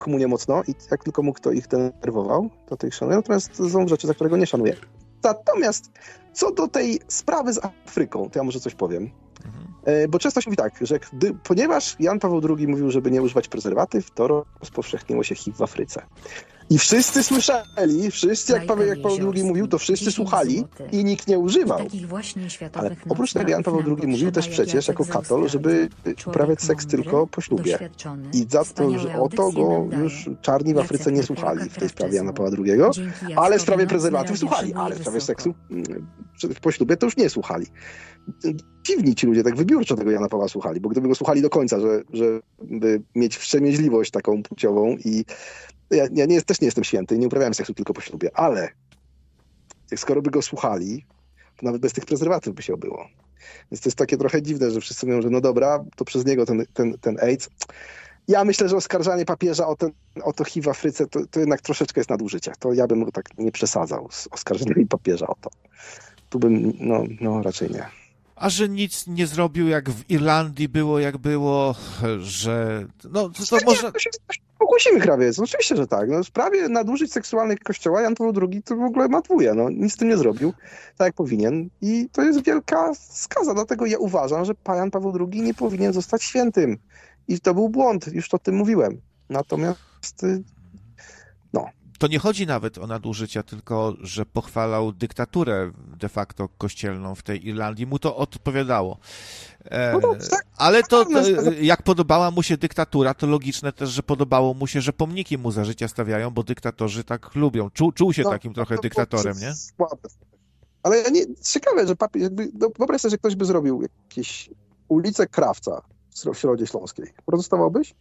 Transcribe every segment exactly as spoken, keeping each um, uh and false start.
komunię mocno i jak tylko mógł, to ich denerwował, to tych szanuje, natomiast to są rzeczy, za którego nie szanuję. Natomiast co do tej sprawy z Afryką, to ja może coś powiem. Mhm. Bo często się mówi tak, że gdy, ponieważ Jan Paweł drugi mówił, żeby nie używać prezerwatyw, to rozpowszechniło się H I V w Afryce. I wszyscy słyszeli, wszyscy, jak Paweł, jak Paweł drugi mówił, to wszyscy słuchali i nikt nie używał. Ale oprócz tego Jan Paweł drugi mówił też przecież jako katol, żeby uprawiać seks tylko po ślubie. I za to, że o to go już czarni w Afryce nie słuchali w tej sprawie Jana Pawła drugiego, ale w sprawie prezerwatyw słuchali, ale w sprawie seksu po ślubie to już nie słuchali. Dziwni ci ludzie tak wybiórczo tego Jana Pawła słuchali, bo gdyby go słuchali do końca, że, żeby mieć wstrzemięźliwość taką płciową i ja, ja nie, też nie jestem święty, nie uprawiałem seksu tylko po ślubie, ale skoro by go słuchali, to nawet bez tych prezerwatyw by się obyło. Więc to jest takie trochę dziwne, że wszyscy mówią, że no dobra, to przez niego ten, ten, ten AIDS. Ja myślę, że oskarżanie papieża o, ten, o to H I V w Afryce to, to jednak troszeczkę jest nadużycie. To ja bym tak nie przesadzał z oskarżeniami papieża o to. Tu bym, no, no raczej nie. A że nic nie zrobił, jak w Irlandii było, jak było, że... No, to, to może... Pokłosimy krawiec, no, oczywiście, że tak. No, w sprawie nadużyć seksualnych Kościoła Jan Paweł drugi to w ogóle matwuje. No, nic z tym nie zrobił, tak jak powinien. I to jest wielka skaza. Dlatego ja uważam, że Jan Paweł drugi nie powinien zostać świętym. I to był błąd, już to o tym mówiłem. Natomiast, no... To nie chodzi nawet o nadużycia, tylko że pochwalał dyktaturę de facto kościelną w tej Irlandii. Mu to odpowiadało. E, no to, tak, ale to, to, jak podobała mu się dyktatura, to logiczne też, że podobało mu się, że pomniki mu za życia stawiają, bo dyktatorzy tak lubią. Czu, czuł się no, takim trochę to, dyktatorem, nie? Słabe. Ale ja nie, ciekawe, że papier, jakby, no, wyobraź sobie, że ktoś by zrobił jakieś ulicę Krawca w Środzie Śląskiej. Protestowałbyś?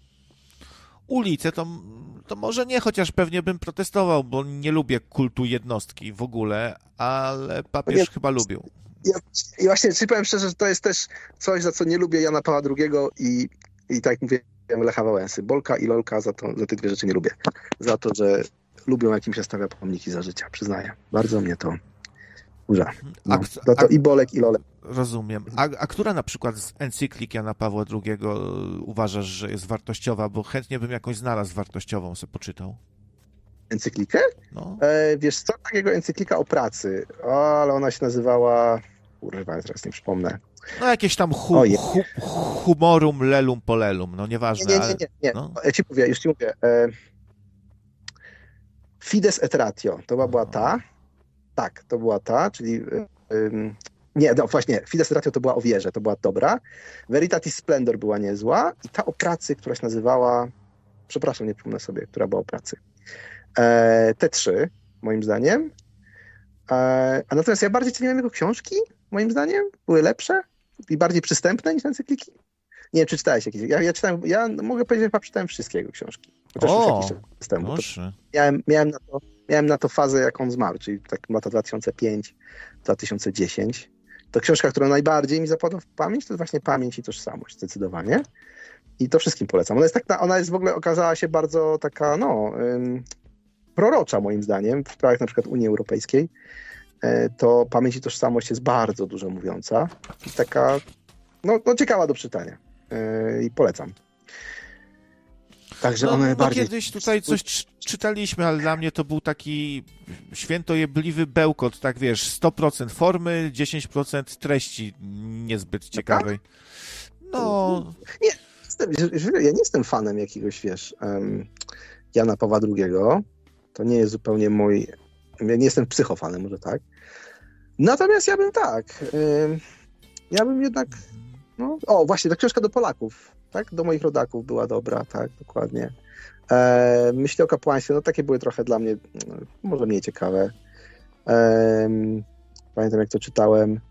Ulice to, to może nie, chociaż pewnie bym protestował, bo nie lubię kultu jednostki w ogóle, ale papież nie, chyba lubił. Ja, I właśnie ci powiem szczerze, że to jest też coś, za co nie lubię Jana Pawła drugiego i, i tak jak mówiłem, Lecha Wałęsy. Bolka i Lolka za, to, za te dwie rzeczy nie lubię. Za to, że lubią, jak im się stawia pomniki za życia, przyznaję. Bardzo mnie to wkurza. No, a, za to a, i Bolek, i Lolek. Rozumiem. A, a która na przykład z encyklik Jana Pawła drugiego uważasz, że jest wartościowa? Bo chętnie bym jakąś znalazł wartościową, sobie poczytał. Encyklikę? No. E, wiesz co, takiego encyklika o pracy. O, ale ona się nazywała... Kurwa, teraz nie przypomnę. No jakieś tam hu, hu, humorum lelum polelum, no nieważne. Nie, nie, nie. nie, nie. No. Ja ci mówię, już ci mówię. E, Fides et Ratio, to była, była ta. Tak, to była ta, czyli... E, e, Nie, no właśnie, Fides Ratio to była o wierze, to była dobra. Veritatis Splendor była niezła i ta o pracy, która się nazywała, przepraszam, nie przypomnę sobie, która była o pracy. E, te trzy, moim zdaniem. E, a natomiast ja bardziej ceniłem jego książki, moim zdaniem, były lepsze i bardziej przystępne niż encykliki. Nie wiem, czy czytałeś jakieś. Ja, ja czytałem, ja mogę powiedzieć, że czytałem wszystkie jego książki. Chociaż o, już jakiś czas temu. Miałem, miałem, na to, miałem na to fazę, jak on zmarł, czyli tak lata dwa tysiące piąty dwa tysiące dziesiąty. To książka, która najbardziej mi zapadła w pamięć, to jest właśnie Pamięć i tożsamość, zdecydowanie. I to wszystkim polecam. Ona jest, tak, ona jest w ogóle, okazała się bardzo taka, no, ym, prorocza moim zdaniem, w sprawach na przykład Unii Europejskiej. Y, to Pamięć i tożsamość jest bardzo dużo mówiąca i taka, no, no ciekawa do czytania. Y, I polecam. Także no, one no bardziej... kiedyś tutaj coś czytaliśmy, ale dla mnie to był taki świętojebliwy bełkot, tak wiesz, sto procent formy, dziesięć procent treści niezbyt ciekawej. No... Nie, ja nie jestem fanem jakiegoś, wiesz, um, Jana Pawła drugiego. To nie jest zupełnie mój... Ja nie jestem psychofanem, może tak. Natomiast ja bym tak... Um, ja bym jednak... No, o, właśnie, ta książka do Polaków, tak? Do moich rodaków była dobra, tak, dokładnie. E, Myśli o kapłaństwie, no takie były trochę dla mnie, no, może mniej ciekawe. E, pamiętam, jak to czytałem.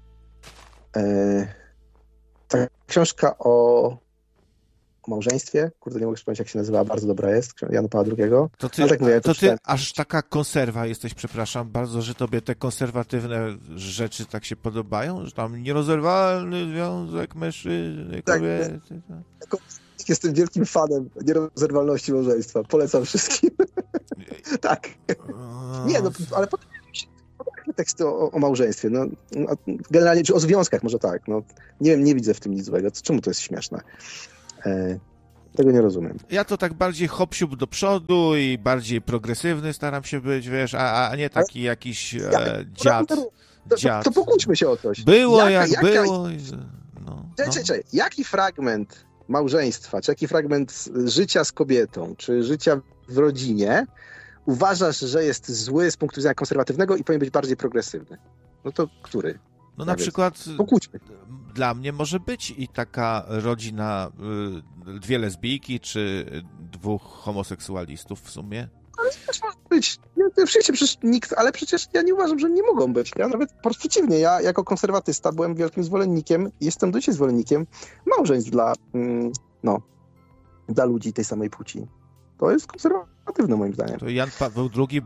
E, ta książka o, o małżeństwie, kurde, nie mogę przypomnieć, jak się nazywa, bardzo dobra jest, Jana Pawła drugiego. To ty, no, tak mówię, to to ty aż taka konserwa jesteś, przepraszam bardzo, że tobie te konserwatywne rzeczy tak się podobają, że tam nierozerwalny związek mężczyzny, kobiety. Tak, jestem wielkim fanem nierozerwalności małżeństwa. Polecam wszystkim. Tak. Nie, no, ale potem teksty o, o małżeństwie. No, generalnie, czy o związkach może tak. No, nie wiem, nie widzę w tym nic złego. Czemu to jest śmieszne? E, Tego nie rozumiem. Ja to tak bardziej hop-siup do przodu i bardziej progresywny staram się być, wiesz, a, a nie taki Ale... jakiś e, dziad. To, to, to, to pokłóćmy się o coś. Było jaka, jak jaka... było. No, czekaj, no. czekaj, jaki fragment małżeństwa, czy jaki fragment życia z kobietą, czy życia w rodzinie uważasz, że jest zły z punktu widzenia konserwatywnego i powinien być bardziej progresywny? No to który? No na przykład pokłóćmy. Dla mnie może być i taka rodzina, y, dwie lesbijki, czy dwóch homoseksualistów w sumie. Ale też może być. Ja, przecież nikt, ale przecież ja nie uważam, że nie mogą być. Ja nawet po przeciwnie, ja jako konserwatysta byłem wielkim zwolennikiem, jestem do dzisiaj zwolennikiem małżeństw dla, mm, no, dla ludzi tej samej płci. To jest konserwatywne moim zdaniem. To Jan Paweł drugi...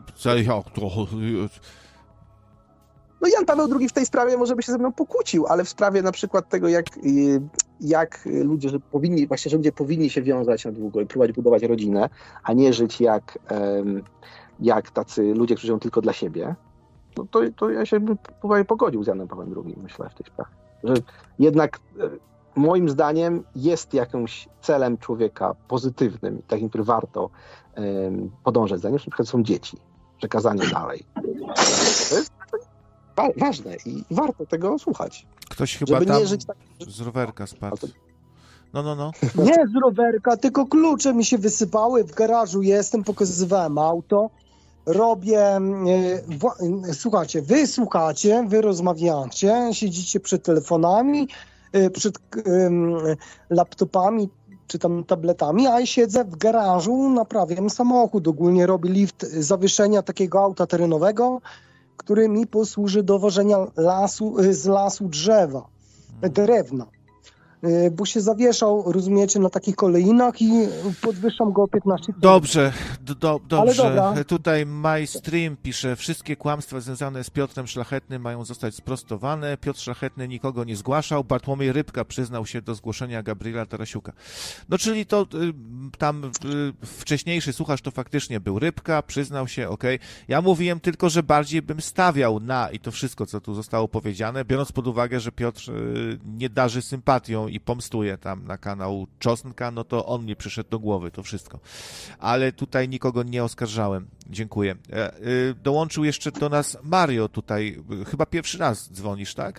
No Jan Paweł drugi w tej sprawie może by się ze mną pokłócił, ale w sprawie na przykład tego, jak, jak ludzie że powinni, właśnie, że ludzie powinni się wiązać na długo i próbować budować rodzinę, a nie żyć jak, jak tacy ludzie, którzy żyją tylko dla siebie, no to, to ja się bym pogodził z Janem Pawłem drugim, myślę, w tej sprawie. Że jednak moim zdaniem jest jakimś celem człowieka pozytywnym, takim, który warto um, podążać za nim, na przykład są dzieci, przekazanie dalej. To jest wa- ważne i warto tego słuchać. Ktoś chyba żeby tam nie żyć tak... z rowerka spadł. No, no, no. Nie z rowerka, tylko klucze mi się wysypały, w garażu jestem, pokazywałem auto, robię, wła- słuchajcie, wy słuchacie, wy rozmawiacie, siedzicie przed telefonami, przed um, laptopami czy tam tabletami, a ja siedzę w garażu, naprawiam samochód, ogólnie robię lift zawieszenia takiego auta terenowego, który mi posłuży do wożenia lasu, z lasu drzewa, drewna. Bo się zawieszał, rozumiecie, na takich kolejnach i podwyższam go o piętnaście tysięcy. Dobrze, do, do, dobrze. Tutaj MyStream pisze, wszystkie kłamstwa związane z Piotrem Szlachetnym mają zostać sprostowane. Piotr Szlachetny nikogo nie zgłaszał. Bartłomiej Rybka przyznał się do zgłoszenia Gabriela Tarasiuka. No czyli to y, tam y, wcześniejszy słuchacz to faktycznie był Rybka, przyznał się, okej. Okay. Ja mówiłem tylko, że bardziej bym stawiał na i to wszystko, co tu zostało powiedziane, biorąc pod uwagę, że Piotr y, nie darzy sympatią i pomstuje tam na kanał Czosnka, no to on mi przyszedł do głowy, to wszystko. Ale tutaj nikogo nie oskarżałem. Dziękuję. E, y, dołączył jeszcze do nas Mario tutaj. Chyba pierwszy raz dzwonisz, tak?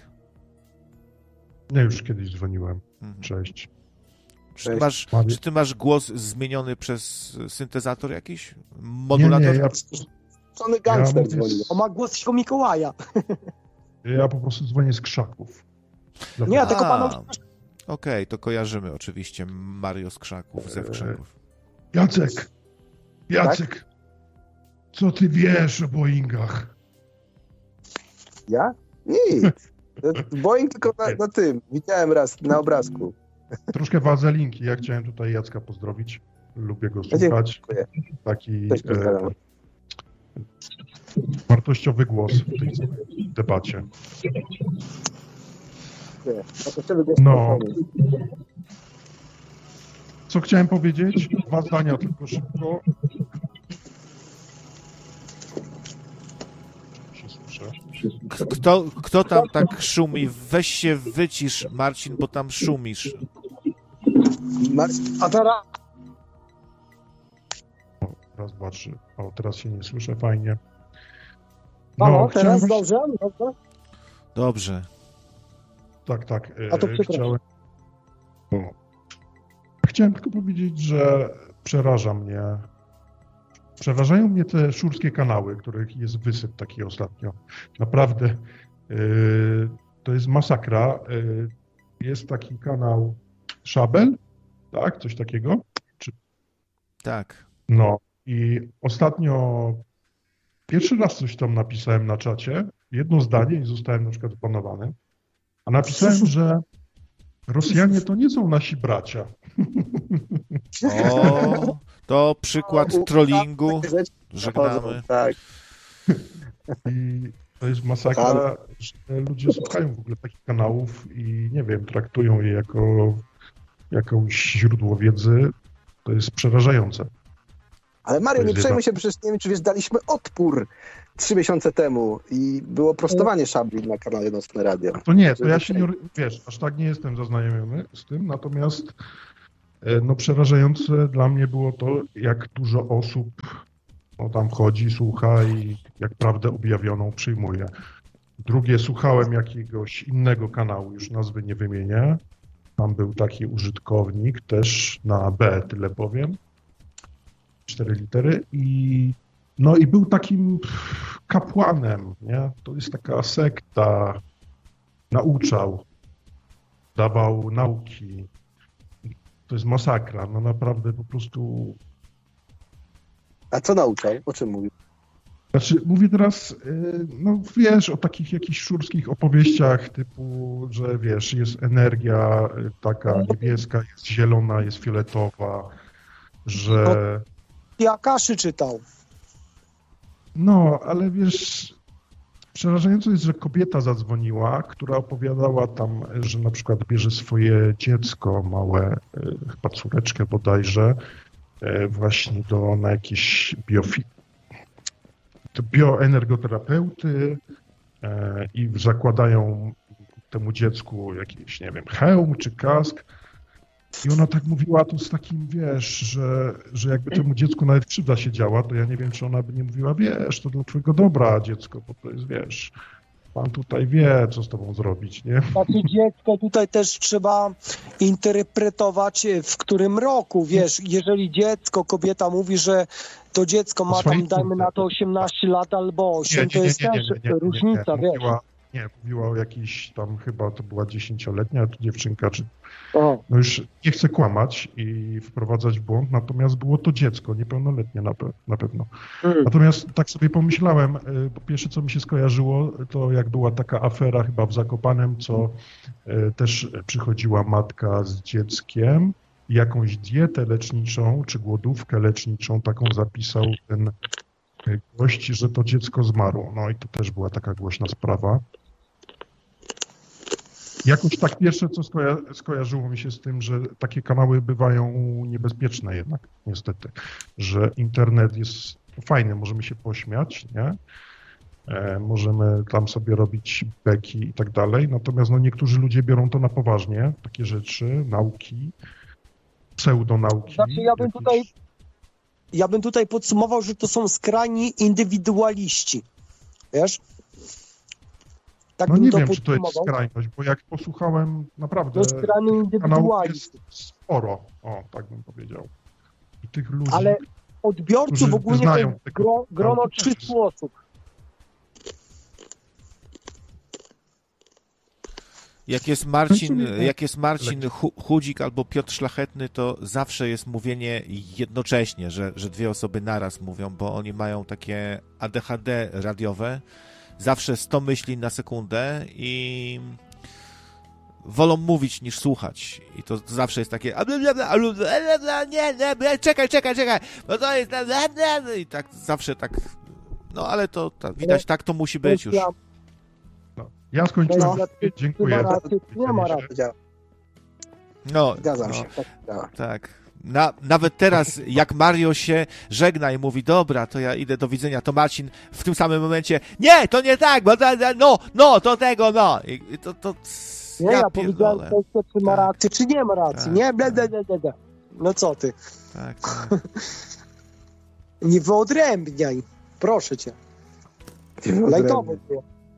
Ja już kiedyś dzwoniłem. Mhm. Cześć. Czy ty, masz, czy ty masz głos zmieniony przez syntezator jakiś? Modulator? Nie, nie, ja... Sony Gangster ja dzwoni. On ma głos świętego Mikołaja. Ja po prostu dzwonię z krzaków. Dlatego. Nie, tylko panu... Okej, okay, to kojarzymy oczywiście Mario z krzaków, ze krzaków. Jacek! Jacek! Tak? Co ty wiesz o Boeingach? Ja? Nic. Boeing tylko na, na tym. Widziałem raz na obrazku. Troszkę wazelinki. Ja chciałem tutaj Jacka pozdrowić. Lubię go słuchać. Dziękuję. Taki e, wartościowy głos w tej debacie. No. Co chciałem powiedzieć? Dwa zdania tylko szybko. Się słyszę. Kto, kto tam tak szumi? Weź się wycisz, Marcin, bo tam szumisz. A teraz? O, raz, dwa, trzy. O, teraz się nie słyszę, fajnie. No, Halo, teraz chciałem... dobrze? Dobrze. Dobrze. Tak, tak. A to chciałem... O. Chciałem tylko powiedzieć, że przeraża mnie, przerażają mnie te szurskie kanały, których jest wysyp taki ostatnio. Naprawdę yy, to jest masakra. Yy, jest taki kanał Szabel, tak? Coś takiego? Czy... Tak. No i ostatnio pierwszy raz coś tam napisałem na czacie, jedno zdanie i zostałem na przykład zbanowany. A napisałem, że Rosjanie to nie są nasi bracia. O, to przykład trollingu. Żegnamy. Tak. I to jest masakra, że ludzie słuchają w ogóle takich kanałów i nie wiem, traktują je jako jakąś źródło wiedzy. To jest przerażające. Ale Mario, nie przejmuj się, przecież nie wiem, czy wiesz, daliśmy odpór trzy miesiące temu i było prostowanie szabli na kanale Nocne Radio. To nie, to ja się nie, wiesz, aż tak nie jestem zaznajomiony z tym, natomiast no przerażające dla mnie było to, jak dużo osób no, tam chodzi, słucha i jak prawdę objawioną przyjmuje. Drugie, słuchałem jakiegoś innego kanału, już nazwy nie wymienię. Tam był taki użytkownik, też na B, tyle powiem. Cztery litery i no i był takim kapłanem, nie? To jest taka sekta, nauczał, dawał nauki. To jest masakra, no naprawdę po prostu... A co nauczał? O czym mówił? Znaczy, mówię teraz, no wiesz, o takich jakichś szurskich opowieściach typu, że wiesz, jest energia taka niebieska, jest zielona, jest fioletowa, że... Jakaszy czytał. No, ale wiesz, przerażające jest, że kobieta zadzwoniła, która opowiadała tam, że na przykład bierze swoje dziecko małe, chyba córeczkę bodajże, właśnie do, na jakieś biofi... bioenergoterapeuty i zakładają temu dziecku jakiś, nie wiem, hełm czy kask. I ona tak mówiła to z takim, wiesz, że, że jakby temu dziecku nawet krzywda się działa, to ja nie wiem, czy ona by nie mówiła, wiesz, to dla twojego dobra dziecko, bo to jest, wiesz, pan tutaj wie, co z tobą zrobić, nie? Znaczy dziecko tutaj też trzeba interpretować, w którym roku, wiesz, jeżeli dziecko, kobieta mówi, że to dziecko ma tam, dajmy na to osiemnaście lat albo osiem, to jest też różnica, wiesz. Nie, mówiła o jakiejś tam, chyba to była dziesięcioletnia dziewczynka, czy... O. No już nie chcę kłamać i wprowadzać w błąd, natomiast było to dziecko, niepełnoletnie na, pe na pewno. Mm. Natomiast tak sobie pomyślałem, po pierwsze co mi się skojarzyło, to jak była taka afera chyba w Zakopanem, co też przychodziła matka z dzieckiem, jakąś dietę leczniczą, czy głodówkę leczniczą, taką zapisał ten gość, że to dziecko zmarło. No i to też była taka głośna sprawa. Jakoś tak pierwsze, co skoja skojarzyło mi się z tym, że takie kanały bywają niebezpieczne jednak, niestety. Że internet jest fajny, możemy się pośmiać, nie? E, możemy tam sobie robić beki i tak dalej, natomiast no, niektórzy ludzie biorą to na poważnie, takie rzeczy, nauki, pseudonauki. Znaczy ja bym jakieś... tutaj ja bym tutaj podsumował, że to są skrajni indywidualiści, wiesz? Tak no nie wiem, podsumował. czy to jest skrajność, bo jak posłuchałem naprawdę to kanałów jest sporo, o, tak bym powiedział. I tych ludzi, ale odbiorców ogólnie to jest gro, grono trzystu osób. Jak jest Marcin, jak jest Marcin Chudzik albo Piotr Szlachetny, to zawsze jest mówienie jednocześnie, że, że dwie osoby naraz mówią, bo oni mają takie A D H D radiowe, zawsze sto myśli na sekundę i wolą mówić niż słuchać. I to zawsze jest takie nie, nie, czekaj, czekaj, czekaj, bo to jest i tak zawsze tak, no ale to tak, widać, tak to musi być już. Ja skończyłem. No, dziękuję. Nie ma racji. No, Zgadzam no, się. Tak. tak. Na, nawet teraz, jak Mario się żegna i mówi, dobra, to ja idę, do widzenia, to Marcin w tym samym momencie, nie, to nie tak, bo to, no, no, to tego, no. I, i to, to, nie, ja, ja powiedziałem, czy ma rację, czy nie ma racji. Tak, nie, ble, ble, ble, ble. No co ty? Tak, tak. Nie wyodrębniaj, proszę cię. Lajtowo było.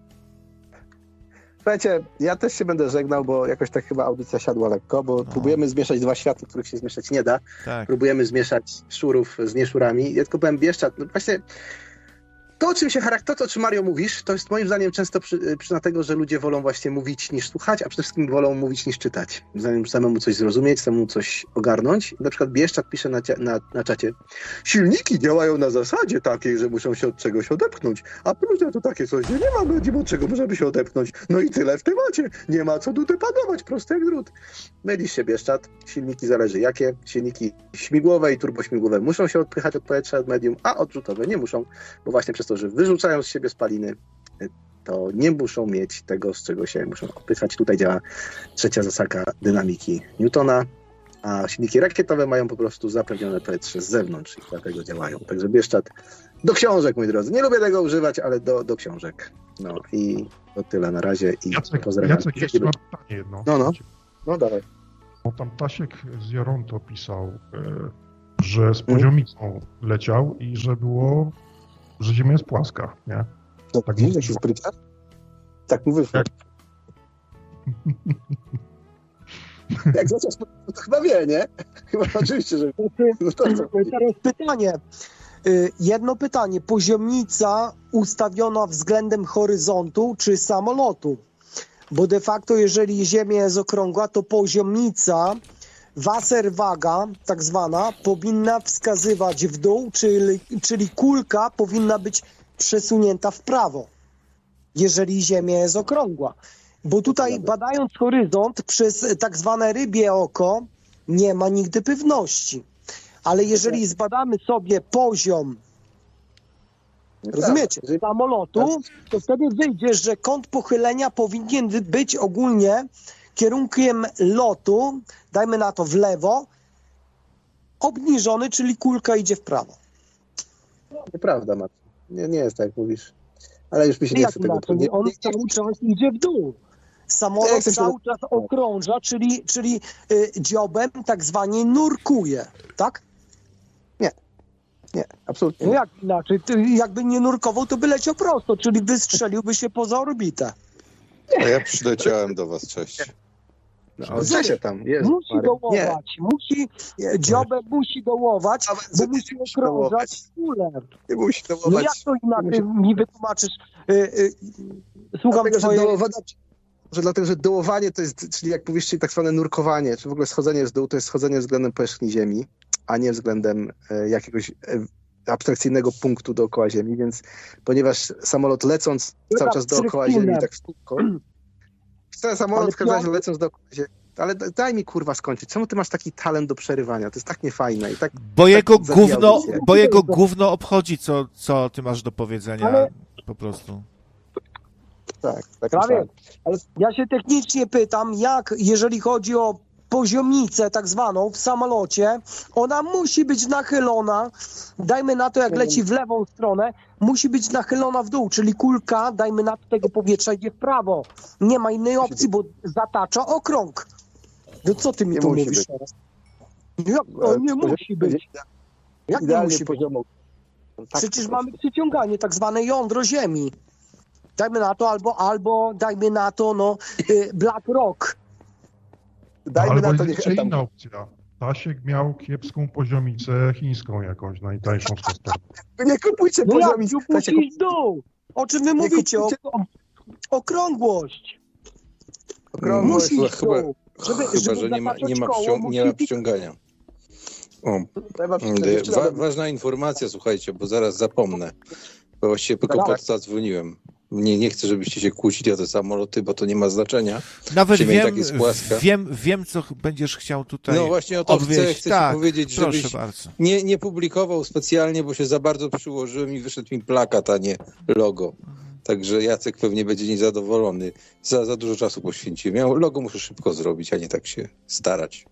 Słuchajcie, ja też się będę żegnał, bo jakoś tak chyba audycja siadła lekko, bo no. próbujemy zmieszać dwa światy, których się zmieszać nie da. Tak. Próbujemy zmieszać szurów z nieszurami. Ja tylko powiem Bieszczad, no właśnie to, o czym się charakter, to, o czym Mario mówisz, to jest moim zdaniem często przy, przyczyna tego, że ludzie wolą właśnie mówić niż słuchać, a przede wszystkim wolą mówić niż czytać. Zanim samemu coś zrozumieć, samemu coś ogarnąć. Na przykład Bieszczad pisze na, na, na czacie: silniki działają na zasadzie takiej, że muszą się od czegoś odepchnąć, a próżnia to takie coś, że nie ma nie ma od czego, żeby się odepchnąć. No i tyle w temacie. Nie ma co tu depanować, prosty jak drut. Mylisz się, Bieszczad. Silniki zależy jakie. Silniki śmigłowe i turbośmigłowe muszą się odpychać od powietrza, od medium, a odrzutowe nie muszą, bo właśnie przez to, że wyrzucają z siebie spaliny, to nie muszą mieć tego, z czego się muszą odpychać. Tutaj działa trzecia zasada dynamiki Newtona, a silniki rakietowe mają po prostu zapewnione powietrze z zewnątrz i dlatego działają. Także Bieszczad do książek, moi drodzy. Nie lubię tego używać, ale do, do książek. No i to tyle na razie i Jacek, pozdrawiam. Jacek, jeszcze mam pytanie jedno. No, no. No dawaj. No tam Tasiek z Jaronto pisał, że z poziomicą leciał i że było, że Ziemia jest płaska, nie? No tak, widzisz, jakiś spryciarz? Tak mu wyszło. Jak... Jak zaczął, to chyba wie, nie? Chyba oczywiście, że... No to co? Teraz pytanie. Jedno pytanie. Poziomnica ustawiona względem horyzontu czy samolotu? Bo de facto, jeżeli Ziemia jest okrągła, to poziomnica, Wasserwaga, tak zwana, powinna wskazywać w dół, czyli, czyli kulka powinna być przesunięta w prawo, jeżeli Ziemia jest okrągła. Bo tutaj, badając horyzont przez tak zwane rybie oko, nie ma nigdy pewności. Ale jeżeli zbadamy sobie poziom, rozumiecie, samolotu, to wtedy wyjdzie, że kąt pochylenia powinien być ogólnie kierunkiem lotu, dajmy na to w lewo, obniżony, czyli kulka idzie w prawo. Nieprawda, Marcin. Nie, nie jest tak, jak mówisz. Ale już mi się nie Jak chce tego... inaczej? Nie, On nie, nie, cały czas idzie w dół. Samolot Jak to się- cały czas okrąża, czyli, czyli y, dziobem tak zwanie nurkuje, tak? nie, absolutnie No nie. jak inaczej? Ty, jakby nie nurkował, to by leciał prosto, czyli wystrzeliłby się poza orbitę. A ja przyleciałem do was, cześć. No, ale się tam, jest. Musi Marek. Nie, dołować, musi, dziobem musi dołować, Nawet bo sobie musi nie musi okrążać kulę. nie musi No dołować. jak to inaczej musi- mi wytłumaczysz? Y, y, słucham Dlatego, że, twojej... dołowanie, że dlatego, że dołowanie to jest, czyli jak mówisz, czyli tak zwane nurkowanie, czy w ogóle schodzenie z dół, to jest schodzenie względem powierzchni Ziemi, a nie względem e, jakiegoś e, abstrakcyjnego punktu dookoła Ziemi, więc ponieważ samolot lecąc cały czas dookoła Ziemi, tak w kółko, cały samolot Ale w każdym razie piąty- lecąc dookoła Ziemi, ale daj mi kurwa skończyć, czemu ty masz taki talent do przerywania? To jest tak niefajne i tak... Bo jego tak zabija gówno, audycję. bo jego gówno obchodzi, co, co ty masz do powiedzenia, Ale- po prostu. Tak, tak Prawie. myślałem. Ale Ja się technicznie pytam, jak jeżeli chodzi o poziomicę tak zwaną w samolocie, ona musi być nachylona, dajmy na to jak leci w lewą stronę, musi być nachylona w dół, czyli kulka, dajmy na to tego powietrza idzie w prawo. Nie ma innej opcji, bo zatacza okrąg. No co ty mi Nie tu musi mówisz być. teraz? Jak to nie musi być? Jak nie Idealnie musi być? poziomo. Tak, Przecież po mamy przyciąganie, tak zwane jądro Ziemi. Dajmy na to, albo, albo dajmy na to, no, y, Black Rock. Dajmy Albo na to, jest niech jeszcze tam... inna opcja. Tasiek miał kiepską poziomicę chińską jakąś, najtańszą z kosterem. Nie kupujcie No jak, poziomic. tu Słuchajcie, musisz dół. O czym wy mówicie? O, kupujcie- o, okrągłość. okrągłość. Musisz chyba- dół. Żeby, Chyba, żeby że nie ma, zataczać nie ma, koło, wcią- nie ma musi- wciągania. O, Trzeba wa- dziewczyna- ważna informacja, słuchajcie, bo zaraz zapomnę. Bo właściwie tylko Tak. po to zadzwoniłem. Nie, nie chcę, żebyście się kłócili o te samoloty, bo to nie ma znaczenia. Nawet Ziemia i wiem, tak jest płaska. wiem, wiem, co ch- będziesz chciał tutaj No właśnie o to chcę, odwieźć. chcę Tak, ci powiedzieć, proszę żebyś bardzo. nie, nie publikował specjalnie, bo się za bardzo przyłożyłem i wyszedł mi plakat, a nie logo. Także Jacek pewnie będzie niezadowolony. Za, za dużo czasu poświęciłem. Ja logo muszę szybko zrobić, a nie tak się starać.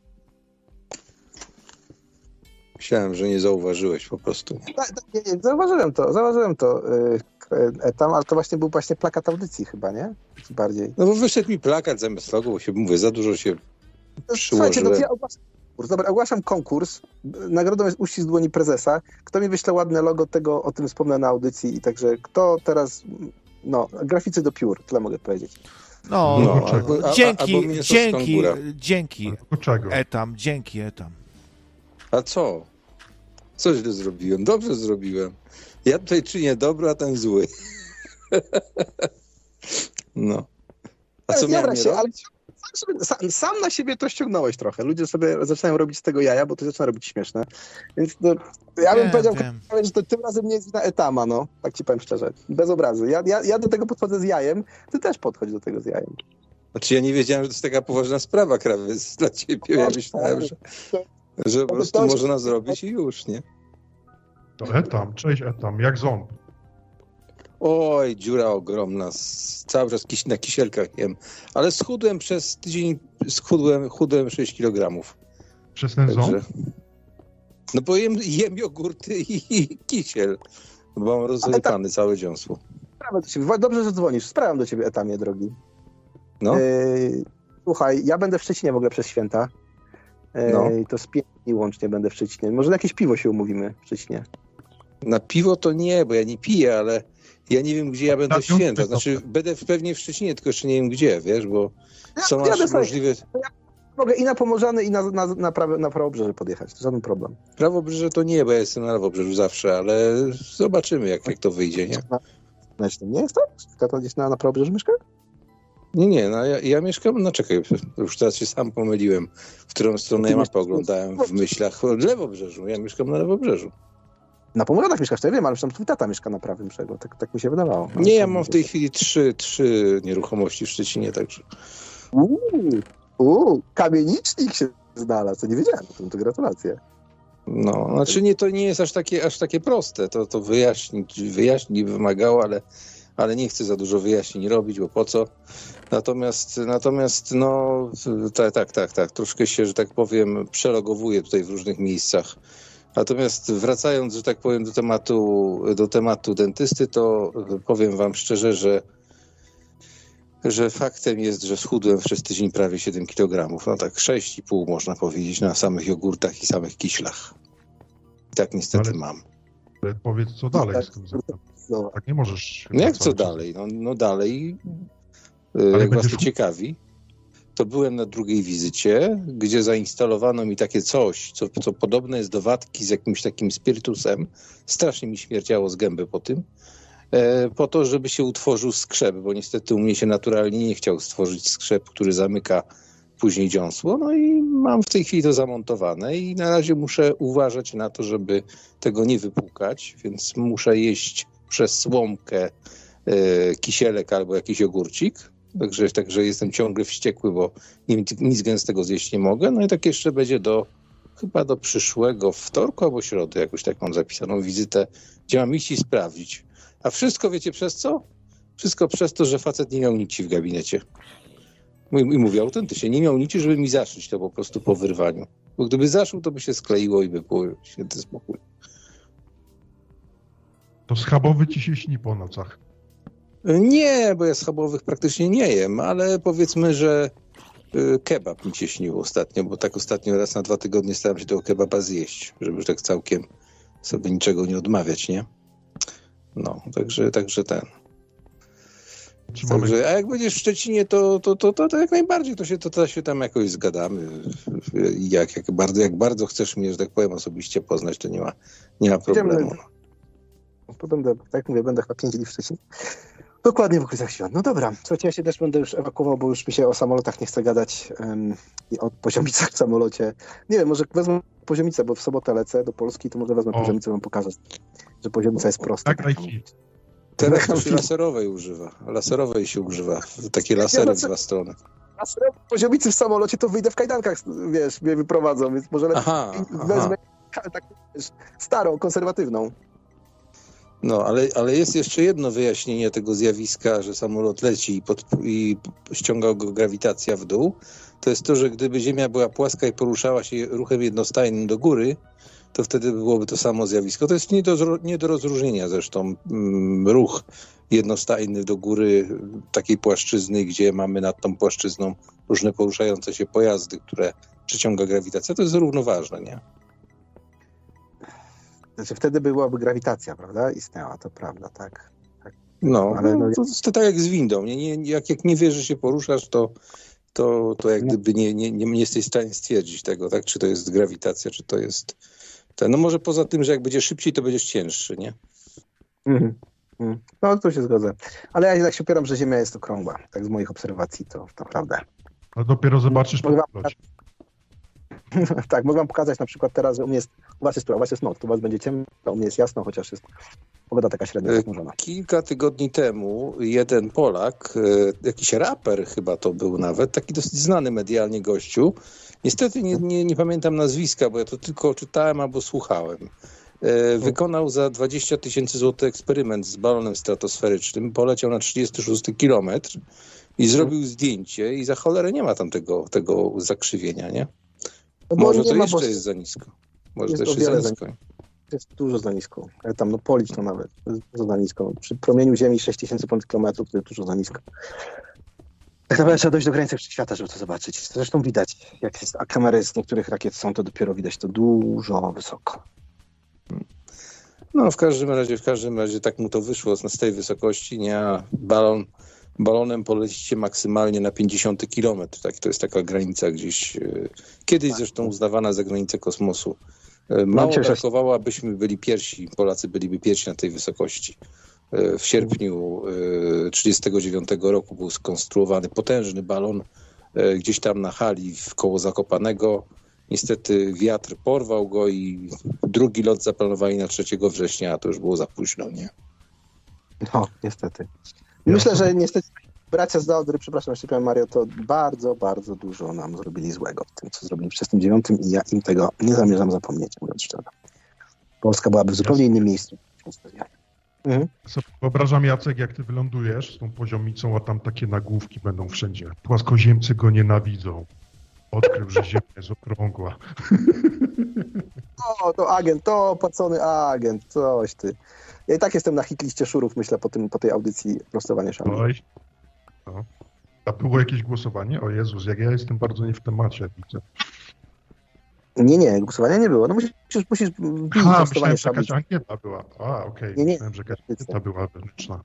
Myślałem, że nie zauważyłeś po prostu. Tak, tak, nie, nie, zauważyłem to, zauważyłem to yy, tam, ale to właśnie był właśnie plakat audycji chyba, nie? Bardziej. No bo wyszedł mi plakat zamiast logo, bo się mówię, za dużo się Słuchajcie, no to przyłożyłem. ja ogłaszam konkurs. Dobra, ogłaszam konkurs. Nagrodą jest uścisk dłoni prezesa. Kto mi wyśle ładne logo, tego o tym wspomnę na audycji. I także kto teraz, no, graficy do piór, tyle mogę powiedzieć. No, No, no, albo- a- dzięki, albo mięso z dzięki, kangura. dzięki, Do czego? Etam, dzięki, Etam. A co? Co źle zrobiłem? Dobrze zrobiłem. Ja tutaj czynię dobro, a ten zły. No. A co Ale miałem dobra nie się, ale robić? sam, sobie, sam, sam na siebie to ściągnąłeś trochę. Ludzie sobie zaczynają robić z tego jaja, bo to zaczyna robić śmieszne. Więc no, ja bym Wiem, powiedział, wiem. że to tym razem nie jest wina Etama, no. Tak ci powiem szczerze. Bez obrazy. Ja, ja, ja do tego podchodzę z jajem, ty też podchodź do tego z jajem. Znaczy ja nie wiedziałem, że to jest taka poważna sprawa, krawiec dla ciebie. Ja myślałem, że, że po prostu można zrobić i już, nie? To Etam, cześć Etam, jak ząb. Oj, dziura ogromna. s- Cały czas kis- na kisielkach jem. Ale schudłem przez tydzień, schudłem, chudłem sześć kilogramów. Przez ten ząb? Także... No bo jem, jem jogurty i, i kisiel. Bo mam rozrypany całe dziąsło. Sprawa do ciebie. Dobrze, że dzwonisz. Sprawiam do ciebie, Etamie, drogi. No. Yy, słuchaj, ja będę w Szczecinie w ogóle przez święta. No. To z pięć dni łącznie będę w Szczecinie. Może na jakieś piwo się umówimy w Szczecinie. Na piwo to nie, bo ja nie piję, ale ja nie wiem, gdzie ja będę w święta. Znaczy, będę pewnie w Szczecinie, tylko jeszcze nie wiem gdzie, wiesz, bo ja, są aż możliwe... Ja mogę i na Pomorzany, i na, na, na, prawe, na Prawobrzeże podjechać, to żaden problem. Prawobrzeże to nie, bo ja jestem na Lewobrzeżu zawsze, ale zobaczymy, jak, jak to wyjdzie, nie? Znaczy, nie jest tak? To gdzieś na, na Prawobrzeżu mieszka? Nie, nie, no ja, ja mieszkam, no czekaj, już teraz się sam pomyliłem, w którą stronę ja mapę oglądałem w myślach. O Lewobrzeżu, ja mieszkam na Lewobrzeżu. Na Pomorzanach mieszkasz, to ja wiem, ale już tam twój tata mieszka na Prawym Brzegu, tak, tak mi się wydawało. No, nie, ja mam w tej chwili trzy, trzy nieruchomości w Szczecinie, także... Uuu, uu, kamienicznik się znalazł, to nie wiedziałem, to, to gratulacje. No, znaczy nie, to nie jest aż takie, aż takie proste, to, to wyjaśnić, wyjaśnić wymagało, ale, ale nie chcę za dużo wyjaśnień robić, bo po co. Natomiast, natomiast no, tak, tak, tak, tak, troszkę się, że tak powiem, przelogowuję tutaj w różnych miejscach. Natomiast wracając, że tak powiem, do tematu, do tematu dentysty, to powiem wam szczerze, że, że faktem jest, że schudłem przez tydzień prawie siedem kilogramów. No tak sześć i pół można powiedzieć na samych jogurtach i samych kiślach. I tak niestety ale, mam. Ale powiedz, co dalej z tym zakładem. Tak nie możesz... No jak co dalej? No, no dalej, ale jak was to ciekawi, to byłem na drugiej wizycie, gdzie zainstalowano mi takie coś, co, co podobne jest do watki z jakimś takim spirytusem. Strasznie mi śmierdziało z gęby po tym. E, po to, żeby się utworzył skrzep, bo niestety u mnie się naturalnie nie chciał stworzyć skrzep, który zamyka później dziąsło. No i mam w tej chwili to zamontowane i na razie muszę uważać na to, żeby tego nie wypłukać, więc muszę jeść przez słomkę e, kisielek albo jakiś ogórcik. Także, także jestem ciągle wściekły, bo nic, nic gęstego zjeść nie mogę. No i tak jeszcze będzie do chyba do przyszłego wtorku albo środy, jakoś tak mam zapisaną wizytę, gdzie mam iść i sprawdzić. A wszystko wiecie przez co? Wszystko przez to, że facet nie miał nici w gabinecie. I mówię autentycznie, nie miał nici, żeby mi zaszyć to po prostu po wyrwaniu. Bo gdyby zaszył, to by się skleiło i by było święty spokój. To schabowy ci się śni po nocach. Nie, bo ja schabowych praktycznie nie jem, ale powiedzmy, że kebab mi się śnił ostatnio, bo tak ostatnio raz na dwa tygodnie starałem się tego kebaba zjeść, żeby już tak całkiem sobie niczego nie odmawiać, nie? No, także, także ten. Także, a jak będziesz w Szczecinie, to, to, to, to, to jak najbardziej to się, to, to się tam jakoś zgadamy. Jak, jak, bardzo, jak bardzo chcesz mnie, że tak powiem, osobiście poznać, to nie ma, nie ma problemu. To będę, tak jak mówię, będę chyba pięć dni w Szczecinie. Dokładnie w okolicach świąt. No dobra, słuchajcie, ja się też będę już ewakuował, bo już mi się o samolotach nie chce gadać um, i o poziomicach w samolocie. Nie wiem, może wezmę poziomicę, bo w sobotę lecę do Polski, to może wezmę o. poziomicę, wam pokażę, że poziomica jest prosta. Tak, tak. Teraz to się laserowej używa. Laserowej się używa. Takie lasery ja w dwa strony. Laserowej poziomicy w samolocie to wyjdę w kajdankach, wiesz, mnie wyprowadzą, więc może lepiej aha, wezmę aha. tak, wiesz, starą, konserwatywną. No, ale, ale jest jeszcze jedno wyjaśnienie tego zjawiska, że samolot leci i, pod, i ściąga go grawitacja w dół. To jest to, że gdyby Ziemia była płaska i poruszała się ruchem jednostajnym do góry, to wtedy byłoby to samo zjawisko. To jest nie do, nie do rozróżnienia zresztą. Ruch jednostajny do góry takiej płaszczyzny, gdzie mamy nad tą płaszczyzną różne poruszające się pojazdy, które przyciąga grawitacja, to jest równoważne, nie? Znaczy wtedy byłaby grawitacja, prawda? Istniała, to prawda, tak. tak. No, ale no, to, to tak jak z windą. Nie, nie, jak, jak nie wiesz, że się poruszasz, to, to, to jak gdyby nie, nie, nie jesteś w stanie stwierdzić tego, tak? Czy to jest grawitacja, czy to jest... Ten. No może poza tym, że jak będzie szybciej, to będziesz cięższy, nie? Mm. Mm. No, to się zgodzę. Ale ja tak się opieram, że Ziemia jest okrągła. Tak z moich obserwacji, to naprawdę. No dopiero zobaczysz po wam... Tak, mogę wam pokazać na przykład teraz, że u mnie jest, u was jest, u was jest noc, u was będzie ciemno, a u mnie jest jasno, chociaż jest pogoda taka średnio zachmurzona. Kilka tygodni temu jeden Polak, jakiś raper chyba to był nawet, taki dosyć znany medialnie gościu, niestety nie, nie, nie pamiętam nazwiska, bo ja to tylko czytałem albo słuchałem, wykonał za dwadzieścia tysięcy złotych eksperyment z balonem stratosferycznym, poleciał na trzydziesty szósty kilometr i zrobił zdjęcie i za cholerę nie ma tam tego, tego zakrzywienia, nie? No może to jeszcze jest za nisko. Może jest to jeszcze jest za nisko. Jest dużo za nisko. Ale tam, no policz to nawet. Jest dużo za nisko. Przy promieniu Ziemi sześć tysięcy kilometrów to jest dużo za nisko. Tak naprawdę trzeba dojść do granicy wszechświata, żeby to zobaczyć. Zresztą widać, jak jest, a kamery z niektórych rakiet są, to dopiero widać to dużo wysoko. No w każdym razie, w każdym razie tak mu to wyszło z tej wysokości, nie? A balon, balonem polecicie maksymalnie na pięćdziesiąt kilometrów. Tak? To jest taka granica gdzieś, kiedyś zresztą uznawana za granicę kosmosu. Mało brakowało, abyśmy byli pierwsi, Polacy byliby pierwsi na tej wysokości. W sierpniu trzydziestego dziewiątego roku był skonstruowany potężny balon gdzieś tam na hali koło Zakopanego. Niestety wiatr porwał go i drugi lot zaplanowali na trzeciego września, a to już było za późno, nie? No, niestety. Myślę, że niestety bracia z Dałdry, przepraszam, jeszcze powiem Mario, to bardzo, bardzo dużo nam zrobili złego w tym, co zrobili w trzydziestym dziewiątym i ja im tego nie zamierzam zapomnieć, mówiąc szczerze. Polska byłaby w zupełnie innym miejscu. Mhm. Wyobrażam, Jacek, jak ty wylądujesz z tą poziomicą, a tam takie nagłówki będą wszędzie. Płaskoziemcy go nienawidzą. Odkrył, że Ziemia jest okrągła. O, to agent, to opłacony agent, coś ty. Ja i tak jestem na hitliście szurów, myślę, po, tym, po tej audycji prostowania szamów. Oj. No. A było jakieś głosowanie? O Jezus, jak ja jestem bardzo nie w temacie, widzę. Nie, nie, głosowania nie było. No musisz, musisz wbić prostowanie szamów. Jakaś ankieta była. A, okej. Okay. Nie, nie. Myślałem, że jakaś ankieta była wewnętrzna.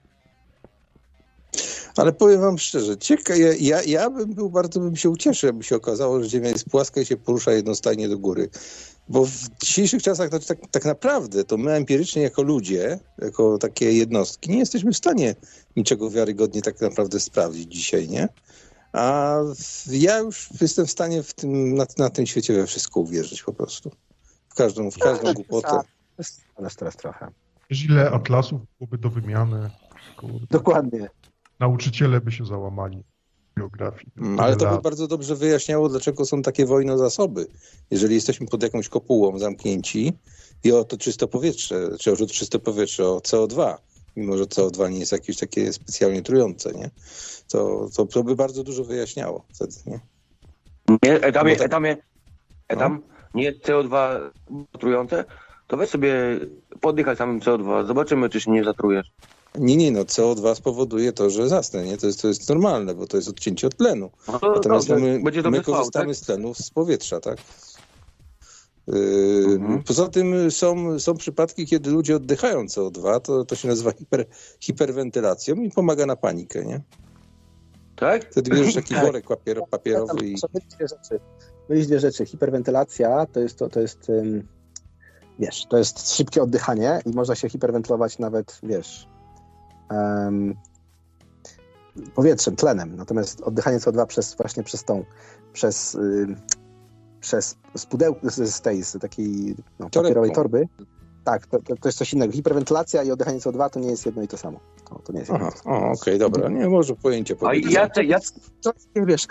Ale powiem wam szczerze, cieka- ja, ja, ja bym był, bardzo bym się ucieszył, jakby się okazało, że Ziemia jest płaska i się porusza jednostajnie do góry. Bo w dzisiejszych czasach tak, tak, tak naprawdę to my empirycznie jako ludzie, jako takie jednostki, nie jesteśmy w stanie niczego wiarygodnie tak naprawdę sprawdzić dzisiaj, nie? A ja już jestem w stanie w tym, na, na tym świecie we wszystko uwierzyć po prostu. W każdą, w każdą głupotę. Ale teraz trochę. Wiesz, ile atlasów byłoby do wymiany? Kurde. Dokładnie. Nauczyciele by się załamali w geografii. Ale to by bardzo dobrze wyjaśniało, dlaczego są takie wojny o zasoby. Jeżeli jesteśmy pod jakąś kopułą zamknięci i o to czyste powietrze, czy o czyste powietrze, o C O dwa, mimo że C O dwa nie jest jakieś takie specjalnie trujące, nie? To, to, to by bardzo dużo wyjaśniało wtedy, nie? Nie, Edamie, tak... Edamie, Edam, no? Nie jest C O dwa trujące? To weź sobie poddychaj samym C O dwa, zobaczymy, czy się nie zatrujesz. Nie, nie, no C O dwa spowoduje to, że zasnę, nie? To jest, to jest normalne, bo to jest odcięcie od tlenu. No to Natomiast dobrze, my, my korzystamy tak? z tlenu z powietrza, tak? Yy, mhm. Poza tym są, są przypadki, kiedy ludzie oddychają C O dwa, to, to się nazywa hiper, hiperwentylacją i pomaga na panikę, nie? Tak? Wtedy bierzesz taki worek papier, papierowy i... Byli dwie rzeczy. Byli dwie rzeczy. Hiperwentylacja to jest, to, to jest um, wiesz, to jest szybkie oddychanie i można się hiperwentylować nawet, wiesz, um, powietrzem, tlenem. Natomiast oddychanie C O dwa przez właśnie przez tą, przez, y, przez z pudełka, z, z tej, z takiej no, papierowej torby. Tak, to, to, to jest coś innego. Hiperwentylacja i oddychanie C O dwa to nie jest jedno i to samo. To, to nie jest jedno. Aha, okej, okay, dobra. Nie, może pojęcie powiedzieć. A ja, ja, ja... To nie wiesz.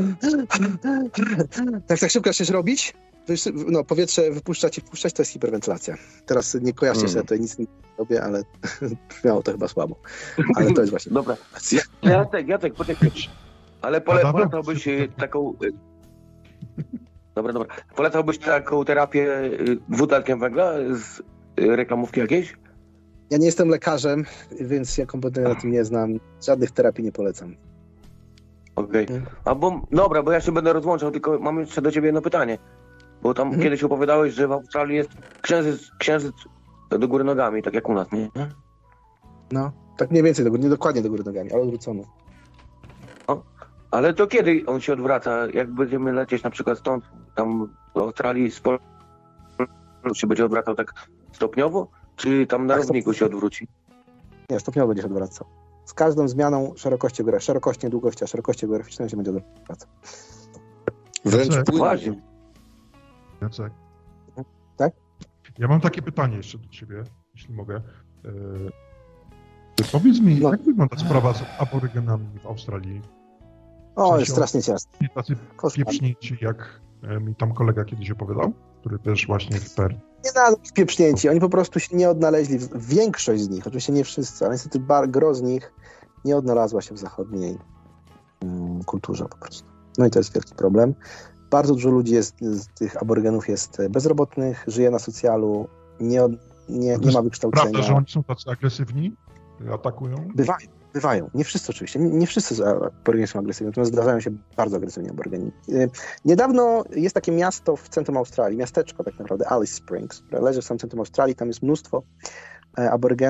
Tak, tak szybko chcesz robić? No, powietrze wypuszczać i wpuszczać to jest hiperwentylacja. Teraz nie kojarzcie mm. sobie, to nic nie robię, ale brzmiało to chyba słabo. Ale to jest właśnie. Dobra. Jacek, Jacek, poczekaj. Ale pole, polecałbyś taką... Dobra, dobra. Polecałbyś taką terapię dwutlenkiem węgla z reklamówki jakiejś? Ja nie jestem lekarzem, więc ja kompletnie na tym nie znam. Żadnych terapii nie polecam. Okej. Okay. A bo, dobra, bo ja się będę rozłączał, tylko mam jeszcze do ciebie jedno pytanie. Bo tam hmm. kiedyś opowiadałeś, że w Australii jest księżyc, księżyc do góry nogami, tak jak u nas, nie? No, tak mniej więcej, do góry, nie dokładnie do góry nogami, ale odwrócono. O, ale to kiedy on się odwraca? Jak będziemy lecieć na przykład stąd, tam do Australii, z Pol- się będzie odwracał tak stopniowo? Czy tam na tak, równiku się odwróci? Nie, stopniowo będzie się odwracał. Z każdą zmianą szerokości geograficznej, szerokości, nie długości, a szerokości geograficznej się będzie odwracał. Wręcz płynnie. Jacek. Tak? Ja mam takie pytanie jeszcze do ciebie, jeśli mogę. Yy, powiedz mi, no. jak wygląda sprawa z aborygenami w Australii? O, w sensie jest strasznie ciasno. Tacy pieprznięci, jak mi tam kolega kiedyś opowiadał, który też właśnie w Per. Nie nadal pieprznięci, oni po prostu się nie odnaleźli, większość z nich, oczywiście nie wszyscy, ale niestety bar, gro z nich nie odnalazła się w zachodniej um, kulturze po prostu. No i to jest wielki problem. Bardzo dużo ludzi jest, z tych aborygenów jest bezrobotnych, żyje na socjalu, nie, od, nie, nie ma wykształcenia. Prawda, że oni są tacy agresywni? Atakują? Bywają. Bywają. Nie wszyscy oczywiście. Nie, nie wszyscy aborygeni są agresywni, natomiast zdarzają się bardzo agresywni aborygeni. Niedawno jest takie miasto w centrum Australii, miasteczko tak naprawdę, Alice Springs, które leży w samym centrum Australii, tam jest mnóstwo aborygenów.